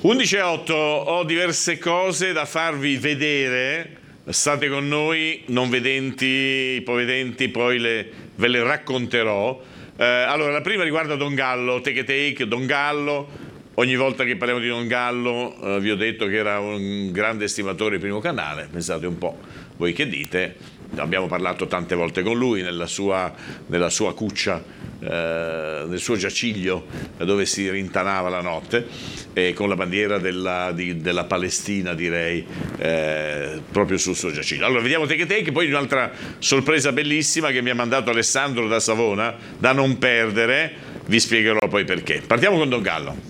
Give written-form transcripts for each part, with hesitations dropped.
11:08, ho diverse cose da farvi vedere, state con noi, non vedenti, ipovedenti, poi ve le racconterò. Allora, la prima riguarda Don Gallo, Take, Don Gallo. Ogni volta che parliamo di Don Gallo vi ho detto che era un grande estimatore di Primo Canale, pensate un po', voi che dite? Abbiamo parlato tante volte con lui nella sua cuccia, nel suo giaciglio dove si rintanava la notte, con la bandiera della Palestina, direi, proprio sul suo giaciglio. Allora vediamo Take, poi un'altra sorpresa bellissima che mi ha mandato Alessandro da Savona, da non perdere, vi spiegherò poi perché. Partiamo con Don Gallo.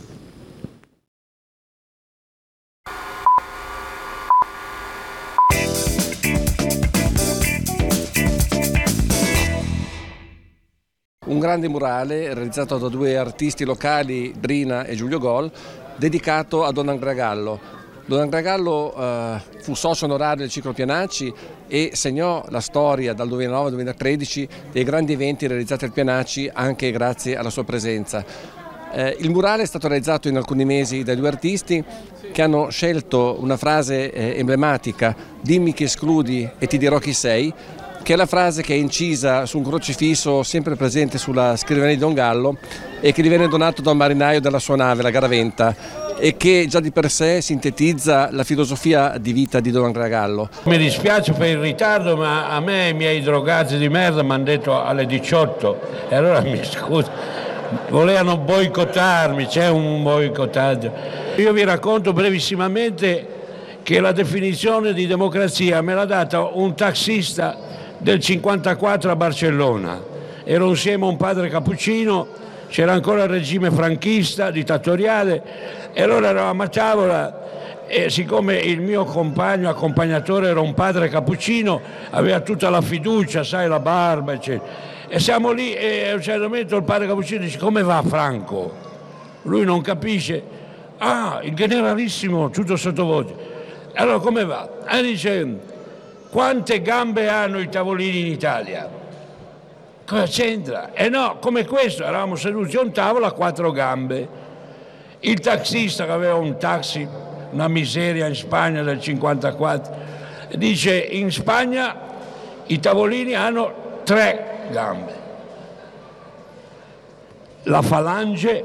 Un grande murale realizzato da due artisti locali, Brina e Giulio Gol, dedicato a Don Andrea Gallo. Don Andrea Gallo fu socio onorario del Ciclo Pianacci e segnò la storia dal 2009 al 2013 dei grandi eventi realizzati al Pianacci anche grazie alla sua presenza. Il murale è stato realizzato in alcuni mesi dai due artisti che hanno scelto una frase emblematica: dimmi chi escludi e ti dirò chi sei, che è la frase che è incisa su un crocifisso sempre presente sulla scrivania di Don Gallo e che gli viene donato da un marinaio della sua nave, la Garaventa, e che già di per sé sintetizza la filosofia di vita di Don Andrea Gallo. Mi dispiace per il ritardo, ma a me i miei drogati di merda mi hanno detto alle 18 e allora mi scuso, volevano boicottarmi, c'è un boicottaggio. Io vi racconto brevissimamente che la definizione di democrazia me l'ha data un taxista del 54 a Barcellona. Ero insieme a un padre cappuccino, c'era ancora il regime franchista, dittatoriale, e allora eravamo a tavola e siccome il mio accompagnatore era un padre cappuccino, aveva tutta la fiducia, sai, la barba, eccetera. E siamo lì e a un certo momento il padre cappuccino dice: come va Franco? Lui non capisce. Ah, il generalissimo, tutto sottovoce. Allora come va? E dice: quante gambe hanno i tavolini in Italia? Cosa c'entra? No, come questo, eravamo seduti a un tavolo a 4 gambe. Il taxista che aveva un taxi, una miseria in Spagna del 54, dice: in Spagna i tavolini hanno 3 gambe. La falange,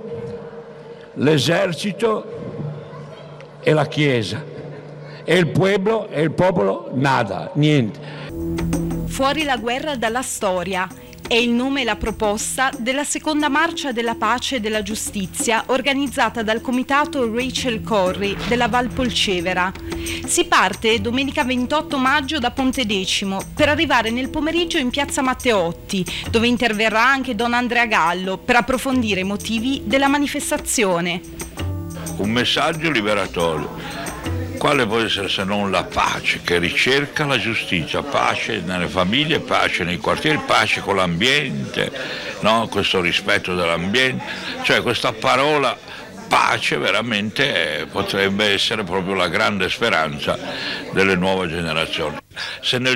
l'esercito e la chiesa. E il popolo nada, niente. Fuori la guerra dalla storia è il nome e la proposta della seconda marcia della pace e della giustizia organizzata dal comitato Rachel Corrie della Val Polcevera. Si parte domenica 28 maggio da Pontedecimo per arrivare nel pomeriggio in piazza Matteotti, dove interverrà anche Don Andrea Gallo per approfondire i motivi della manifestazione. Un messaggio liberatorio. Quale può essere se non la pace che ricerca la giustizia, pace nelle famiglie, pace nei quartieri, pace con l'ambiente, no? Questo rispetto dell'ambiente, cioè questa parola pace veramente potrebbe essere proprio la grande speranza delle nuove generazioni. Se nel